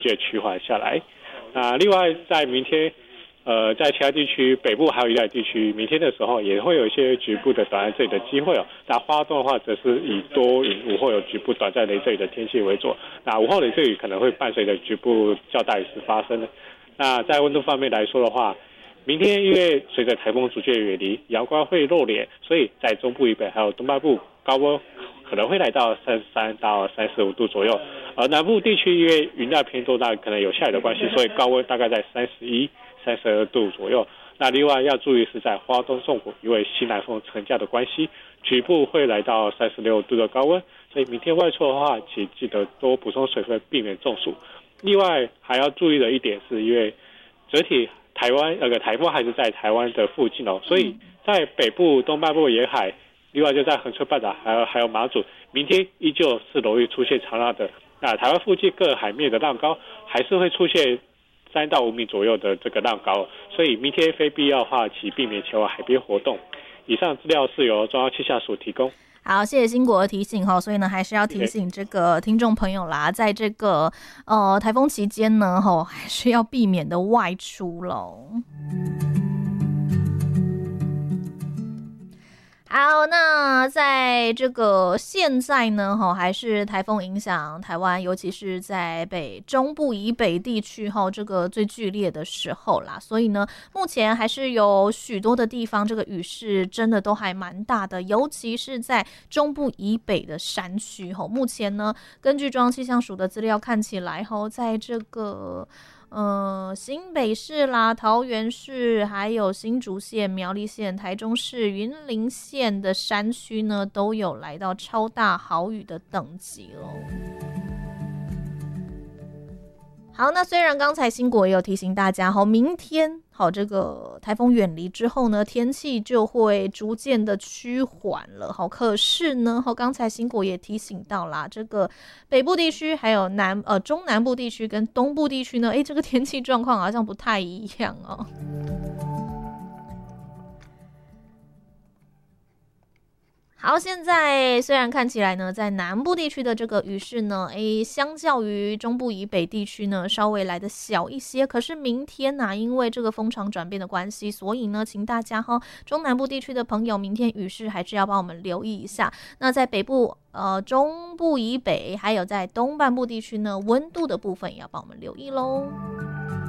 渐趋缓下来。那另外在明天在其他地区北部还有一带地区，明天的时候也会有一些局部的短暂阵雨的机会哦。那花东的话，则是以多云午后有局部短暂雷阵雨的天气为主。那午后雷阵雨可能会伴随着局部较大雨势发生的。那在温度方面来说的话，明天因为随着台风逐渐远离，阳光会露脸，所以在中部以北还有东半部高温可能会来到33到35度左右。而南部地区因为云带偏多，那可能有下雨的关系，所以高温大概在31、32度左右。那另外要注意是在花东纵谷，因为西南风沉降的关系，局部会来到36度的高温，所以明天外出的话，请记得多补充水分，避免中暑。另外还要注意的一点是，因为整体台湾台风还是在台湾的附近哦，所以在北部、东半部沿海，另外就在恒春半岛还有马祖，明天依旧是容易出现长浪的。那台湾附近各海面的浪高还是会出现3到5米左右的这个浪高，所以明天非必要的话，请避免前往海边活动。以上资料是由中央气象署提供。 好，谢谢兴国的提醒哈，所以呢还是要提醒这个听众朋友啦，在这个台风期间呢，还是要避免的外出喽。好，那在这个现在呢，还是台风影响台湾，尤其是在中部以北地区这个最剧烈的时候啦。所以呢，目前还是有许多的地方，这个雨势真的都还蛮大的，尤其是在中部以北的山区。目前呢，根据中央气象署的资料看起来，在这个新北市啦、桃园市，还有新竹县、苗栗县、台中市、云林县的山区呢，都有来到超大豪雨的等级了。好，那虽然刚才兴国也有提醒大家，明天这个台风远离之后呢，天气就会逐渐的趋缓了。可是呢，刚才兴国也提醒到啦，这个北部地区还有中南部地区跟东部地区呢，这个天气状况好像不太一样哦。好，现在虽然看起来呢，在南部地区的这个雨势呢，相较于中部以北地区呢，稍微来的小一些。可是明天呢，因为这个风场转变的关系，所以呢，请大家中南部地区的朋友，明天雨势还是要帮我们留意一下。那在北部、中部以北，还有在东半部地区呢，温度的部分也要帮我们留意咯。